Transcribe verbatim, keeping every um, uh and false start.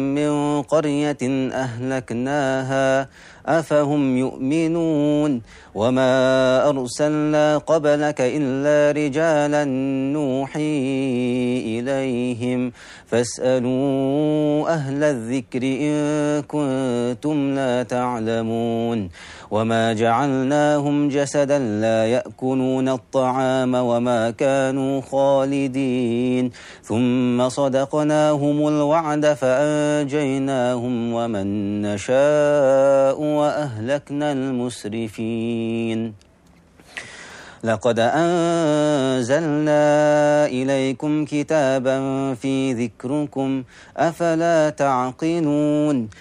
من قرية أهلكناها أفهم يؤمنون وما أرسلنا قبلك إلا رجالا نوحي إليهم فاسألوا أهل الذكر إن كنتم لا تعلمون وما جعلناهم جسدا لا يأكلون الطعام وما كانوا خالدين ثم صدقناهم الوعد فأنجيناهم ومن نشاء وأهلكنا المسرفين لقد أنزلنا إليكم كتابا في ذكركم أفلا تعقلون